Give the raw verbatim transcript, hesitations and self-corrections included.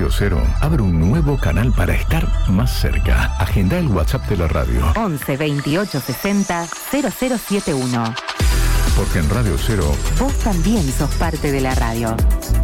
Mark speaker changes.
Speaker 1: Radio Cero abre un nuevo canal para estar más cerca. Agenda el WhatsApp de la radio.
Speaker 2: once veintiocho sesenta cero cero siete uno.
Speaker 1: Porque en Radio Cero
Speaker 2: vos también sos parte de la radio.